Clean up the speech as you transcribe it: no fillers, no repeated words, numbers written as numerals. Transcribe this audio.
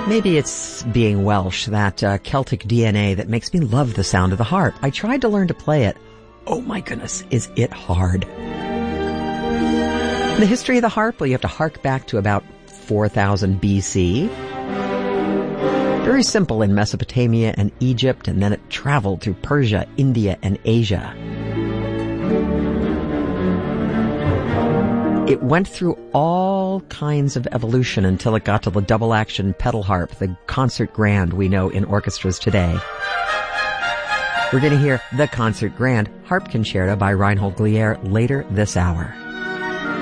Maybe it's being Welsh, that Celtic DNA that makes me love the sound of the harp. I tried to learn to play it. Oh my goodness, is it hard. The history of the harp, well, you have to hark back to about 4000 BC. Very simple in Mesopotamia and Egypt, and then it traveled through Persia, India, and Asia. It went through all kinds of evolution until it got to the double-action pedal harp, the concert grand we know in orchestras today. We're going to hear the Concert Grand Harp Concerto by Reinhold Glier later this hour.